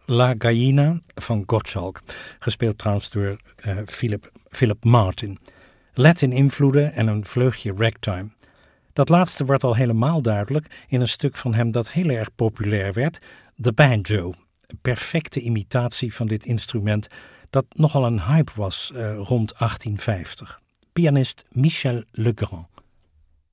La Gallina van Gottschalk, gespeeld trouwens door Philip Martin. Latin-invloeden en een vleugje ragtime. Dat laatste wordt al helemaal duidelijk in een stuk van hem dat heel erg populair werd, The Banjo. Een perfecte imitatie van dit instrument dat nogal een hype was rond 1850. Pianist Michel Legrand.